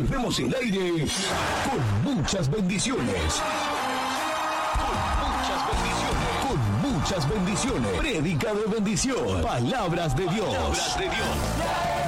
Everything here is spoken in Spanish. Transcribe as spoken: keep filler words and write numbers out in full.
Rompemos el aire con muchas bendiciones. Con muchas bendiciones. Prédica de bendición. Palabras de Dios. Palabras de Dios.